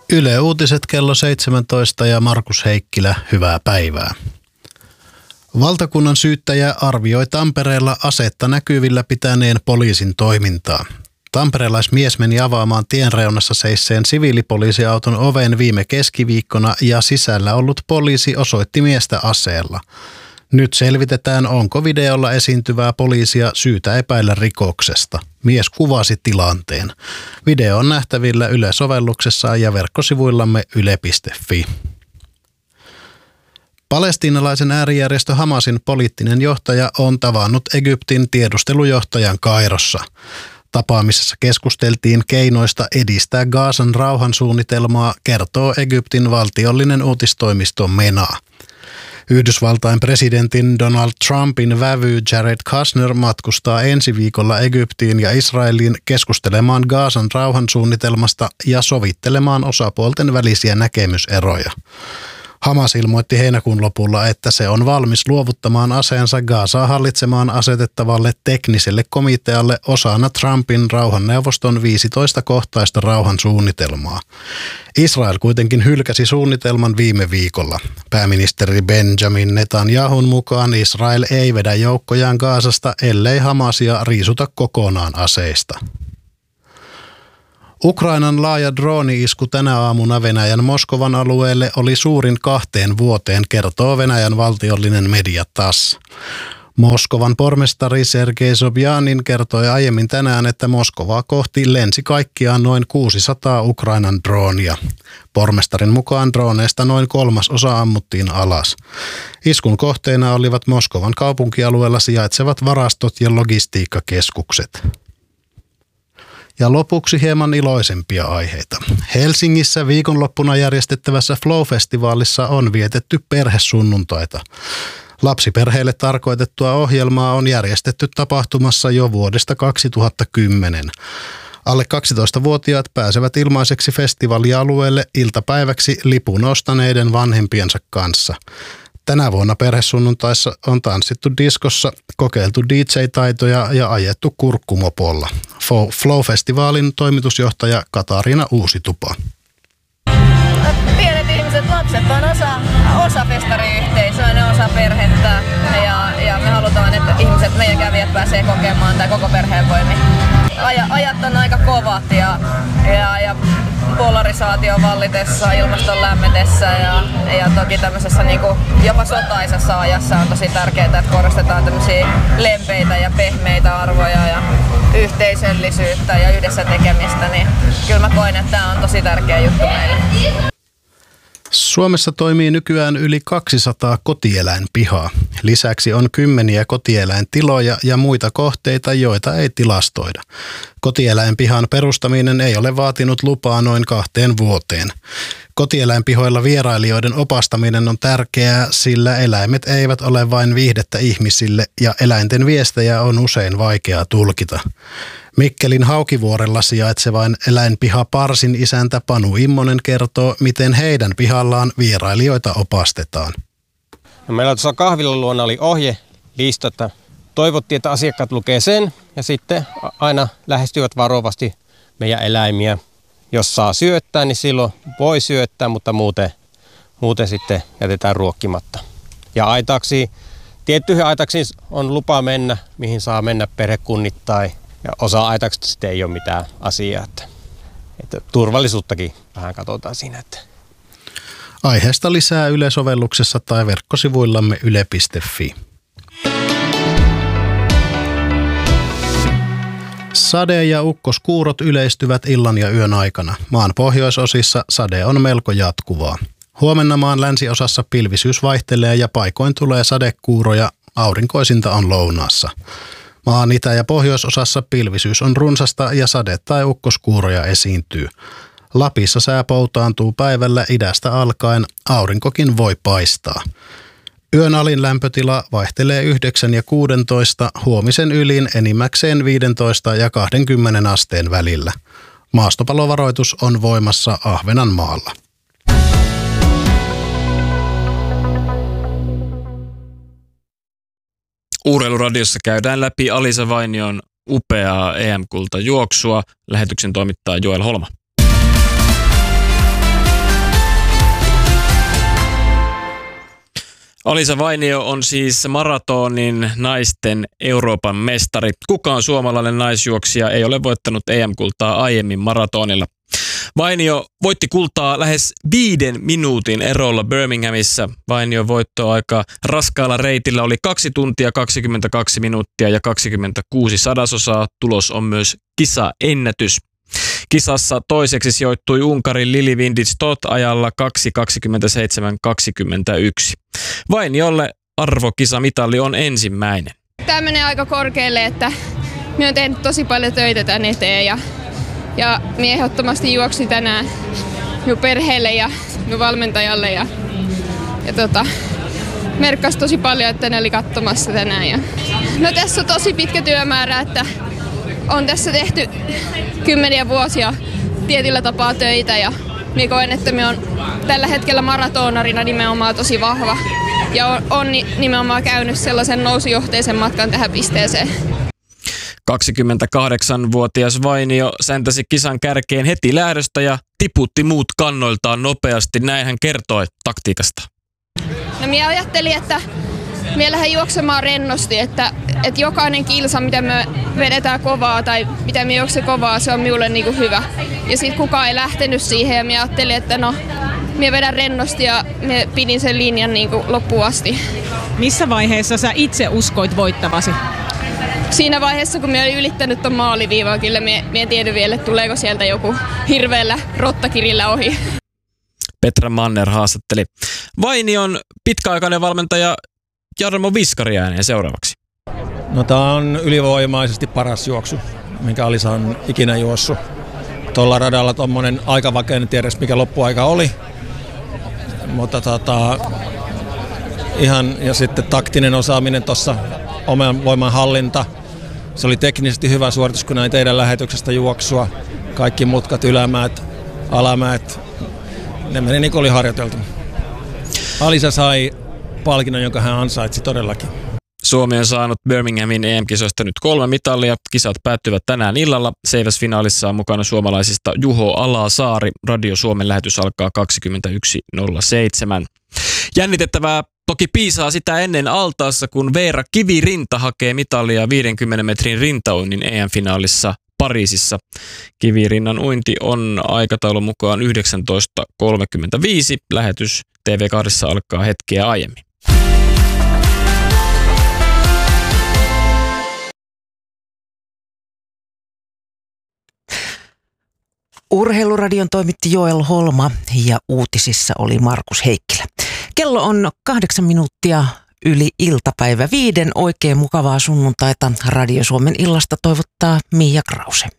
Yle Uutiset kello 17 ja Markus Heikkilä, hyvää päivää. Valtakunnan syyttäjä arvioi Tampereella asetta näkyvillä pitäneen poliisin toimintaa. Tamperelaismies meni avaamaan tienreunassa seisseen siviilipoliisiauton oven viime keskiviikkona ja sisällä ollut poliisi osoitti miestä aseella. Nyt selvitetään, onko videolla esiintyvää poliisia syytä epäillä rikoksesta. Mies kuvasi tilanteen. Video on nähtävillä Yle-sovelluksessa ja verkkosivuillamme yle.fi. Palestiinalaisen äärijärjestö Hamasin poliittinen johtaja on tavannut Egyptin tiedustelujohtajan Kairossa. Tapaamisessa keskusteltiin keinoista edistää Gazan rauhansuunnitelmaa, kertoo Egyptin valtiollinen uutistoimisto MENA. Yhdysvaltain presidentin Donald Trumpin vävy Jared Kushner matkustaa ensi viikolla Egyptiin ja Israeliin keskustelemaan Gazan rauhansuunnitelmasta ja sovittelemaan osapuolten välisiä näkemyseroja. Hamas ilmoitti heinäkuun lopulla, että se on valmis luovuttamaan aseensa Gazaa hallitsemaan asetettavalle tekniselle komitealle osana Trumpin rauhanneuvoston 15-kohtaista rauhansuunnitelmaa. Israel kuitenkin hylkäsi suunnitelman viime viikolla. Pääministeri Benjamin Netanyahun mukaan Israel ei vedä joukkojaan Gazasta, ellei Hamasia riisuta kokonaan aseista. Ukrainan laaja drooni-isku tänä aamuna Venäjän Moskovan alueelle oli suurin 2 vuoteen, kertoo Venäjän valtiollinen media TASS. Moskovan pormestari Sergei Sobjanin kertoi aiemmin tänään, että Moskovaa kohti lensi kaikkiaan noin 600 Ukrainan droonia. Pormestarin mukaan drooneista noin 1/3 ammuttiin alas. Iskun kohteena olivat Moskovan kaupunkialueella sijaitsevat varastot ja logistiikkakeskukset. Ja lopuksi hieman iloisempia aiheita. Helsingissä viikonloppuna järjestettävässä Flow-festivaalissa on vietetty perhesunnuntaita. Lapsiperheille tarkoitettua ohjelmaa on järjestetty tapahtumassa jo vuodesta 2010. Alle 12-vuotiaat pääsevät ilmaiseksi festivaalialueelle iltapäiväksi lipun ostaneiden vanhempiensa kanssa. Tänä vuonna perhesunnuntaissa on tanssittu diskossa, kokeiltu DJ-taitoja ja ajettu kurkkumopolla. Flow-festivaalin toimitusjohtaja Katariina Uusitupa. Pienet ihmiset, lapset on osa festariyhteisöä, ne osa perhettä ja me halutaan, että ihmiset, meidän kävijät pääsee kokemaan tai koko perheen voimin. Ajat on aika kovat ja polarisaation vallitessa, ilmaston lämmetessä ja toki tämmöisessä niinku jopa sotaisessa ajassa on tosi tärkeää, että korostetaan tämmöisiä lempeitä ja pehmeitä arvoja ja yhteisöllisyyttä ja yhdessä tekemistä, niin kyllä mä koen, että tämä on tosi tärkeä juttu meille. Suomessa toimii nykyään yli 200 kotieläinpihaa. Lisäksi on kymmeniä kotieläintiloja ja muita kohteita, joita ei tilastoida. Kotieläinpihan perustaminen ei ole vaatinut lupaa noin 2 vuoteen. Kotieläinpihoilla vierailijoiden opastaminen on tärkeää, sillä eläimet eivät ole vain viihdettä ihmisille ja eläinten viestejä on usein vaikea tulkita. Mikkelin Haukivuorella sijaitsevain eläinpiha Parsin isäntä Panu Immonen kertoo, miten heidän pihallaan vierailijoita opastetaan. Meillä tuossa kahvilan luona oli ohjelista, että toivottiin, että asiakkaat lukee sen ja sitten aina lähestyvät varovasti meidän eläimiä. Jos saa syöttää, niin silloin voi syöttää, mutta muuten sitten jätetään ruokkimatta. Ja tiettyihin aitaksiin on lupa mennä, mihin saa mennä perhekunnittain. Ja osa aitaksista sitten ei ole mitään asiaa, että turvallisuuttakin vähän katsotaan siinä. Että. Aiheesta lisää Yle-sovelluksessa tai verkkosivuillamme yle.fi. Sade ja ukkoskuurot yleistyvät illan ja yön aikana. Maan pohjoisosissa sade on melko jatkuvaa. Huomenna maan länsiosassa pilvisyys vaihtelee ja paikoin tulee sadekuuroja, aurinkoisinta on lounaassa. Maan itä- ja pohjoisosassa pilvisyys on runsasta ja sade- tai ukkoskuuroja esiintyy. Lapissa sää poutaantuu päivällä idästä alkaen, aurinkokin voi paistaa. Yön alin lämpötila vaihtelee 9 ja 16, huomisen ylin enimmäkseen 15 ja 20 asteen välillä. Maastopalovaroitus on voimassa Ahvenanmaalla. Urheiluradiossa käydään läpi Alisa Vainion upeaa EM-kultajuoksua. Lähetyksen toimittaa Joel Holma. Alisa Vainio on siis maratonin naisten Euroopan mestari. Kukaan suomalainen naisjuoksija ei ole voittanut EM-kultaa aiemmin maratonilla. Vainio voitti kultaa lähes 5 minuutin erolla Birminghamissa. Vainion voittoaika raskaalla reitillä oli 2 tuntia 22 minuuttia ja 26 sadasosaa. Tulos on myös kisaennätys. Kisassa toiseksi sijoittui Unkarin Lili Windisch-Toth ajalla 2.27.21. Vainiolle arvokisamitali on ensimmäinen. Tämä menee aika korkealle, että minä olen tehnyt tosi paljon töitä tän eteen ja minä ehdottomasti juoksin tänään minun perheelle ja minun valmentajalle ja merkkasi tosi paljon, että ne oli katsomassa tänään. No tässä on tosi pitkä työmäärä, että on tässä tehty 10 vuosia tietyllä tapaa töitä ja minä koen, että minä olen tällä hetkellä maratonarina nimenomaan tosi vahva ja on nimenomaan käynyt sellaisen nousujohteisen matkan tähän pisteeseen. 28-vuotias Vainio säntäsi kisan kärkeen heti lähdöstä ja tiputti muut kannoiltaan nopeasti. Näin hän kertoi taktiikasta. No minä ajattelin, että minä lähden juoksemaan rennosti, että jokainen kilsa, mitä me vedetään kovaa tai mitä me juoksen kovaa, se on minulle niin kuin hyvä. Ja sitten kukaan ei lähtenyt siihen ja minä ajattelin, että no, minä vedän rennosti ja minä pidin sen linjan niin kuin loppuun asti. Missä vaiheessa sä itse uskoit voittavasi? Siinä vaiheessa, kun minä olin ylittänyt tuon maaliviivaa, kyllä minä en tiedä vielä, että tuleeko sieltä joku hirveällä rottakirillä ohi. Petra Manner haastatteli Vainion pitkäaikainen valmentaja Jarmo Viskari ääneen seuraavaksi. No, tämä on ylivoimaisesti paras juoksu, minkä Alisa on ikinä juossut. Tuolla radalla tuommoinen aikavake, en tiedä mikä loppuaika oli. Mutta ihan, ja sitten taktinen osaaminen tuossa, oman voiman hallinta. Se oli teknisesti hyvä suoritus, kun näin teidän lähetyksestä juoksua. Kaikki mutkat, ylämäät, alamäät, ne meni niin kuin oli harjoiteltu. Alisa sai palkinnon, jonka hän ansaitsi todellakin. Suomi on saanut Birminghamin EM-kisoista nyt 3 mitalia. Kisat päättyvät tänään illalla. Seiväsfinaalissa on mukana suomalaisista Juho Alasaari. Radio Suomen lähetys alkaa 21.07. Jännitettävää toki piisaa sitä ennen altaassa, kun Veera Kivirinta hakee mitalia 50 metrin rintauinnin EM-finaalissa Pariisissa. Kivirinnan uinti on aikataulun mukaan 19.35. Lähetys TV2 alkaa hetkeä aiemmin. Urheiluradion toimitti Joel Holma ja uutisissa oli Markus Heikkilä. Kello on 8 minuuttia yli iltapäivä 5. Oikein mukavaa sunnuntaita. Radio Suomen illasta toivottaa Mia Krause.